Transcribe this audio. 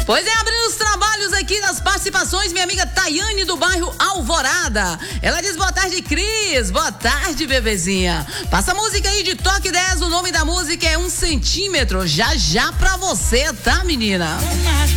Pois é, abrindo os trabalhos aqui das participações, minha amiga Tayane do bairro Alvorada. Ela diz boa tarde, Cris. Boa tarde, bebezinha. Passa a música aí de Toque 10, o nome da música é 1 centímetro. Já já pra você, tá, menina?